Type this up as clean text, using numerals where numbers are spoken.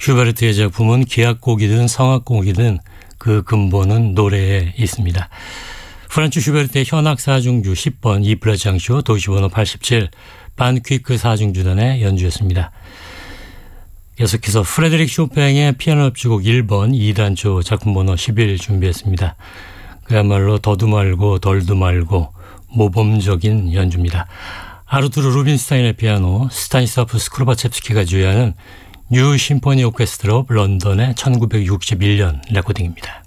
슈베르트의 작품은 기악곡이든 성악곡이든 그 근본은 노래에 있습니다. 프란츠 슈베르트의 현악 사중주 10번 이브라장쇼 도시번호 87 반퀴크 사중주단의 연주였습니다. 계속해서 프레드릭 쇼팽의 피아노 협주곡 1번 2단조 작품번호 11 준비했습니다. 그야말로 더도 말고 덜도 말고 모범적인 연주입니다. 아르투르 루빈스타인의 피아노, 스타니스라프 스크로바첵스키가 주의하는 뉴 심포니 오케스트라 오브 런던의 1961년 레코딩입니다.